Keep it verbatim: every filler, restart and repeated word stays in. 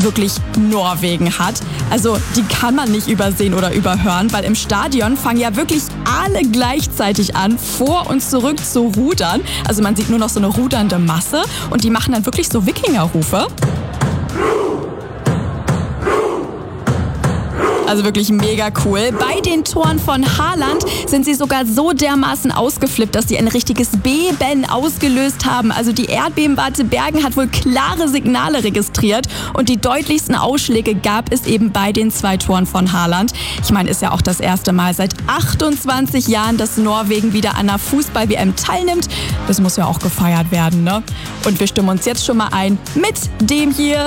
wirklich Norwegen hat. Also die kann man nicht übersehen oder überhören, weil im Stadion fangen ja wirklich alle gleichzeitig an, vor und zurück zu rudern. Also man sieht nur noch so eine rudernde Masse und die machen dann wirklich so Wikingerrufe. Also wirklich mega cool. Bei den Toren von Haaland sind sie sogar so dermaßen ausgeflippt, dass sie ein richtiges Beben ausgelöst haben. Also die Erdbebenwarte Bergen hat wohl klare Signale registriert und die deutlichsten Ausschläge gab es eben bei den zwei Toren von Haaland. Ich meine, ist ja auch das erste Mal seit achtundzwanzig Jahren, dass Norwegen wieder an einer Fußball-W M teilnimmt. Das muss ja auch gefeiert werden, ne? Und wir stimmen uns jetzt schon mal ein mit dem hier.